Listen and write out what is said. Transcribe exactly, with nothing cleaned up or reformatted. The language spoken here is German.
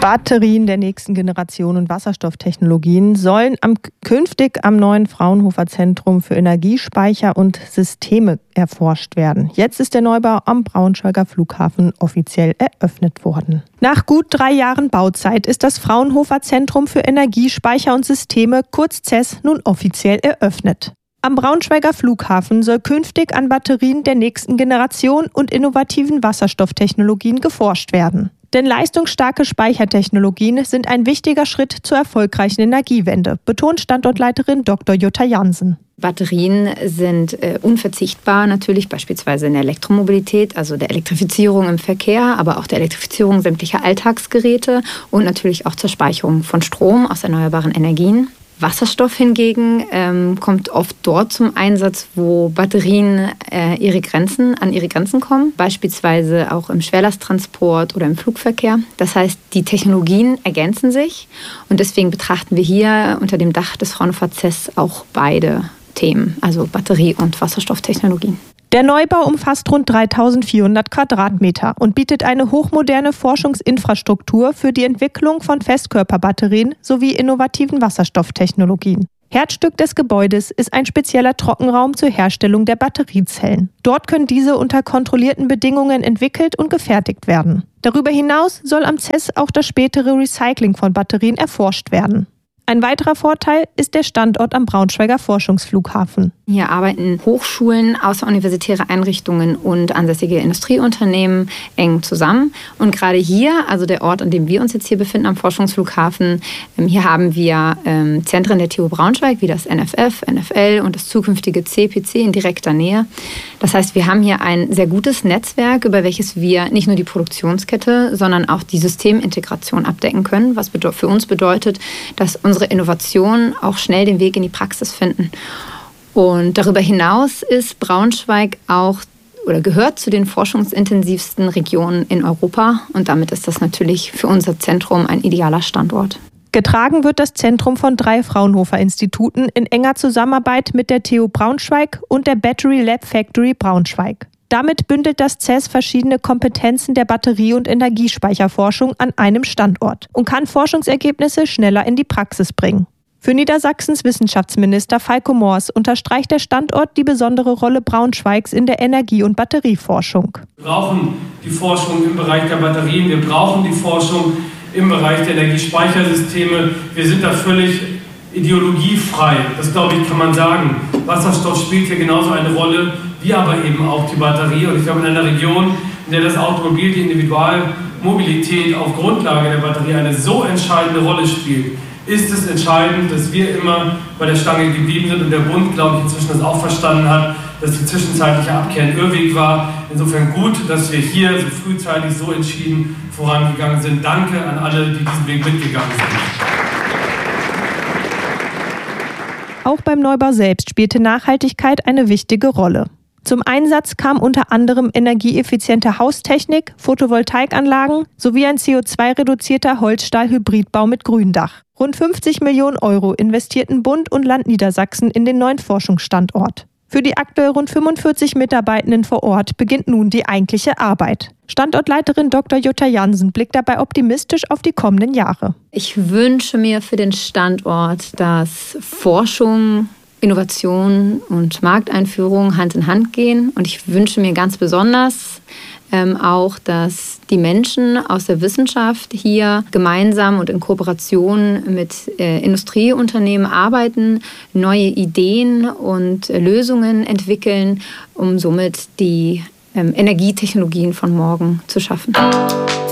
Batterien der nächsten Generation und Wasserstofftechnologien sollen am, künftig am neuen Fraunhofer Zentrum für Energiespeicher und Systeme erforscht werden. Jetzt ist der Neubau am Braunschweiger Flughafen offiziell eröffnet worden. Nach gut drei Jahren Bauzeit ist das Fraunhofer Zentrum für Energiespeicher und Systeme, kurz C E S, nun offiziell eröffnet. Am Braunschweiger Flughafen soll künftig an Batterien der nächsten Generation und innovativen Wasserstofftechnologien geforscht werden. Denn leistungsstarke Speichertechnologien sind ein wichtiger Schritt zur erfolgreichen Energiewende, betont Standortleiterin Doktor Jutta Jansen. Batterien sind äh, unverzichtbar natürlich beispielsweise in der Elektromobilität, also der Elektrifizierung im Verkehr, aber auch der Elektrifizierung sämtlicher Alltagsgeräte und natürlich auch zur Speicherung von Strom aus erneuerbaren Energien. Wasserstoff hingegen ähm, kommt oft dort zum Einsatz, wo Batterien äh, ihre Grenzen, an ihre Grenzen kommen, beispielsweise auch im Schwerlasttransport oder im Flugverkehr. Das heißt, die Technologien ergänzen sich und deswegen betrachten wir hier unter dem Dach des Fraunhofer C E S auch beide Themen, also Batterie- und Wasserstofftechnologien. Der Neubau umfasst rund dreitausendvierhundert Quadratmeter und bietet eine hochmoderne Forschungsinfrastruktur für die Entwicklung von Festkörperbatterien sowie innovativen Wasserstofftechnologien. Herzstück des Gebäudes ist ein spezieller Trockenraum zur Herstellung der Batteriezellen. Dort können diese unter kontrollierten Bedingungen entwickelt und gefertigt werden. Darüber hinaus soll am C E S auch das spätere Recycling von Batterien erforscht werden. Ein weiterer Vorteil ist der Standort am Braunschweiger Forschungsflughafen. Hier arbeiten Hochschulen, außeruniversitäre Einrichtungen und ansässige Industrieunternehmen eng zusammen. Und gerade hier, also der Ort, an dem wir uns jetzt hier befinden, am Forschungsflughafen, hier haben wir ähm, Zentren der T U Braunschweig, wie das N F F, N F L und das zukünftige C P C in direkter Nähe. Das heißt, wir haben hier ein sehr gutes Netzwerk, über welches wir nicht nur die Produktionskette, sondern auch die Systemintegration abdecken können, was für uns bedeutet, dass unsere Innovationen auch schnell den Weg in die Praxis finden. Und darüber hinaus ist Braunschweig auch oder gehört zu den forschungsintensivsten Regionen in Europa. Und damit ist das natürlich für unser Zentrum ein idealer Standort. Getragen wird das Zentrum von drei Fraunhofer-Instituten in enger Zusammenarbeit mit der T U Braunschweig und der Battery Lab Factory Braunschweig. Damit bündelt das C E S verschiedene Kompetenzen der Batterie- und Energiespeicherforschung an einem Standort und kann Forschungsergebnisse schneller in die Praxis bringen. Für Niedersachsens Wissenschaftsminister Falco Moors unterstreicht der Standort die besondere Rolle Braunschweigs in der Energie- und Batterieforschung. Wir brauchen die Forschung im Bereich der Batterien, wir brauchen die Forschung im Bereich der Energiespeichersysteme. Wir sind da völlig ideologiefrei, das glaube ich, kann man sagen. Wasserstoff spielt hier genauso eine Rolle, wie aber eben auch die Batterie. Und ich glaube, in einer Region, in der das Automobil, die Individualmobilität auf Grundlage der Batterie eine so entscheidende Rolle spielt, ist es entscheidend, dass wir immer bei der Stange geblieben sind und der Bund, glaube ich, inzwischen das auch verstanden hat, dass die zwischenzeitliche Abkehr ein Irrweg war. Insofern gut, dass wir hier so frühzeitig so entschieden vorangegangen sind. Danke an alle, die diesen Weg mitgegangen sind. Auch beim Neubau selbst spielte Nachhaltigkeit eine wichtige Rolle. Zum Einsatz kam unter anderem energieeffiziente Haustechnik, Photovoltaikanlagen sowie ein C O zwei reduzierter Holzstahl-Hybridbau mit Gründach. Rund fünfzig Millionen Euro investierten Bund und Land Niedersachsen in den neuen Forschungsstandort. Für die aktuell rund fünfundvierzig Mitarbeitenden vor Ort beginnt nun die eigentliche Arbeit. Standortleiterin Doktor Jutta Jansen blickt dabei optimistisch auf die kommenden Jahre. Ich wünsche mir für den Standort, dass Forschung, Innovation und Markteinführung Hand in Hand gehen. Und ich wünsche mir ganz besonders ähm, auch, dass die Menschen aus der Wissenschaft hier gemeinsam und in Kooperation mit äh, Industrieunternehmen arbeiten, neue Ideen und äh, Lösungen entwickeln, um somit die ähm, Energietechnologien von morgen zu schaffen.